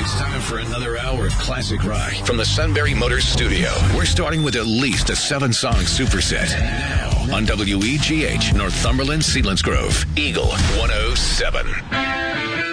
It's time for another hour of classic rock from the Sunbury Motors studio. We're starting with at least a 7-song superset. Now on WEGH, Northumberland, Selinsgrove, Eagle 107.